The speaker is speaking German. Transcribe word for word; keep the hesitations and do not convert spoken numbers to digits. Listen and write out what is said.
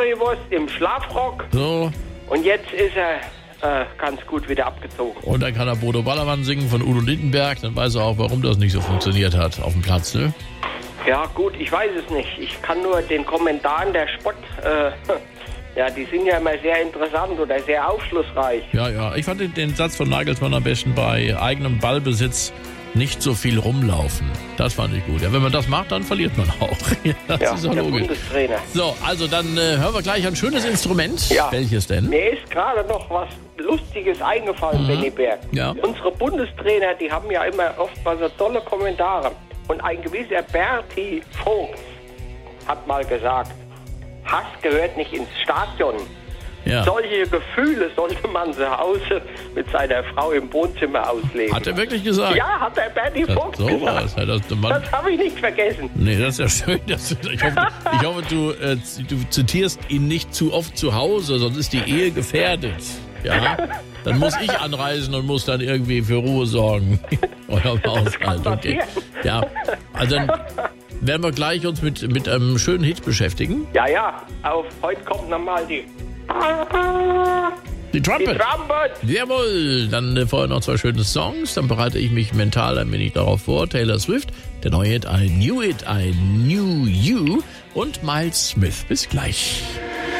Currywurst im Schlafrock. So. Und jetzt ist er äh, ganz gut wieder abgezogen. Und dann kann er Bodo Ballermann singen von Udo Lindenberg. Dann weiß er auch, warum das nicht so funktioniert hat auf dem Platz, ne? Ja gut, ich weiß es nicht. Ich kann nur den Kommentaren der Spott, äh, ja, die sind ja immer sehr interessant oder sehr aufschlussreich. Ja, ja. Ich fand den, den Satz von Nagelsmann am besten: bei eigenem Ballbesitz nicht so viel rumlaufen. Das fand ich gut. Ja, wenn man das macht, dann verliert man auch. Das ja, ist ja der logisch. Bundestrainer. So, also dann äh, hören wir gleich ein schönes Instrument. Ja. Welches denn? Mir ist gerade noch was Lustiges eingefallen, Mhm. Benny Berg. Ja. Unsere Bundestrainer, die haben ja immer oft mal so tolle Kommentare. Und ein gewisser Berti Vogt hat mal gesagt, Hass gehört nicht ins Stadion. Ja. Solche Gefühle sollte man zu Hause mit seiner Frau im Wohnzimmer ausleben. Hat er wirklich gesagt? Ja, hat der Berti Das, Vogt so gesagt. war's. Ja, das, der Mann, Das habe ich nicht vergessen. nee, das ist ja schön. Dass du, ich, hoffe, ich hoffe, du, äh, du zitierst ihn nicht zu oft zu Hause, sonst ist die Ehe gefährdet. Ja? Dann muss ich anreisen und muss dann irgendwie für Ruhe sorgen. Oder im Haushalt. Okay. Ja, also dann werden wir gleich uns mit, mit einem schönen Hit beschäftigen. Ja, ja, auf heute kommt nochmal die... Die Die Trumpet. Trumpet. Jawohl, dann äh, vorher noch zwei schöne Songs, dann bereite ich mich mental ein wenig darauf vor. Taylor Swift, der neue Hit I Knew It, I Knew You und Miles Smith. Bis gleich.